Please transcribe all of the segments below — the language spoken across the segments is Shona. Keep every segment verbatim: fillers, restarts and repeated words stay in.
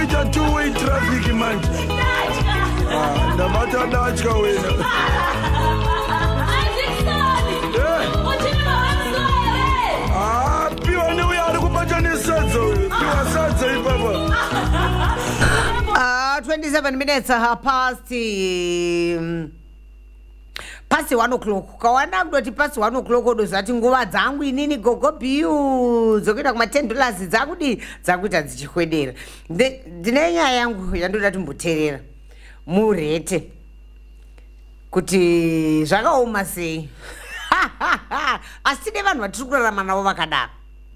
kuita two way traffic manje. Ah, ndamata dacha wena. Ah, piwa ni uyali kupata ni sadzo. Piwa sadzo ipapa. Ah, twenty-seven minutes uh, past um, pasi one o'clock. Kawana kutoti pasi one o'clock odozati nguva dzangu inini gogo biu zokuita kuma ten dollars dzakudi dzakuita dzichikwedera. Ndine nyaya yangu yandoda timboteerera murete kuti zvakaoma sei. Asi tine vanhu vatiri kurarama navo vakadaro.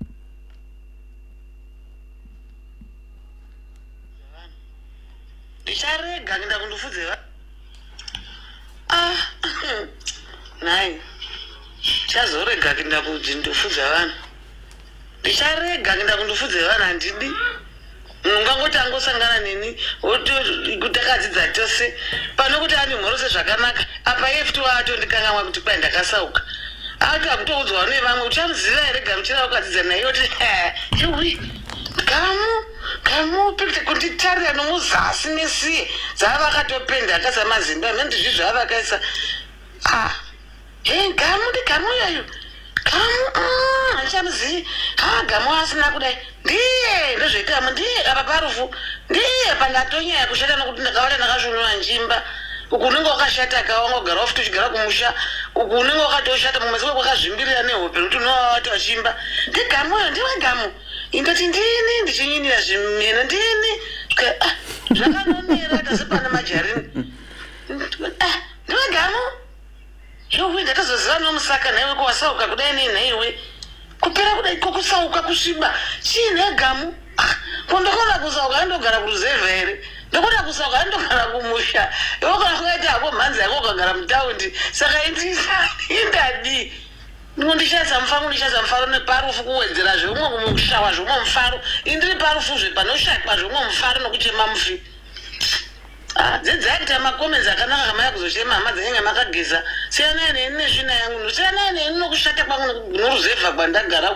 Ndicharega kuenda kundofudze va ah nai chazorega kuenda kundofudze vanhu ndicharega kuenda kundofudze vanhu handidi ungangoti angosangana neni kutakadzidza tose pano kuti ani mhorose zvakanaka apa yefuti watondikangamwa kuti kwai ndakasauka ati akutoudzwa nevamwe uchamuziva here gamuchira wakadzidza naye oti chiwi gamu gamu pete kunditarira nomuzasi nesiye dzava vakatopenda akazamazimba mene ndizvizvo ava vakaisa ah he gamu ndi gamu yayo gamu handichamuzivi ha gamu asina kudai ndiye ndozvekamu ndiye apa parufu ndiye pandatonyaya kushata nokuti ndakavata ndakashonwa njimba uku unenge wakashata kawangogara wafuti uchigara kumusha uku unenge wakatoshata mumwezi wakazvimbirira nehope nokuti unova wati wachimba ndigamuyo ndiwe gamu indoti ndini ndichinyinira zvimeno ndini zvakanonera tasi pana majarini ndiwe gamu zvowe ndakazoziva nomusaka naiwe kuwasauka kudai nenhaiwe kupera kudai kokusauka kusviba chiine gamu kondokona kusauka andogara kuruzevha here ndokuda kusauka andogara kumusha iwe kana kungaiti hako mhanzi yako ukagara mutaundi saka indadi ndishaisa mufaro ndishaisa mufaro neparufu kuwedzera zvimwe kumushawa zvimwe mufaro indiri parufu zvepanoshatwa zvimwe mufaro nokuchema mufi dzidzai kuti amakomenzi akanaka kamaya kuzochema hama dzanyanga makageza siyanai neni nezvina yangu siyanai neni nokushata kwangu noruzevha kwandagara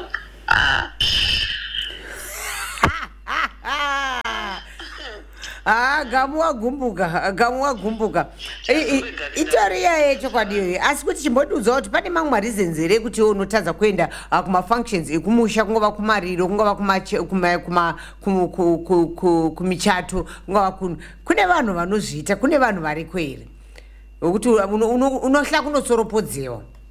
Ah, gamu wagumbuka, gamu wagumbuka. Itori yaye chokwadi asi kuti chimbodudza kuti pane mamwe reasons here kuti unotadza kuenda kuma functions ekumusha kungova kumariro kungova kuma kuma kuma kumichato kungova kuno kune vanhu vanozviita kune vanhu variko here ukuthi unohla kunotsoropodziwa.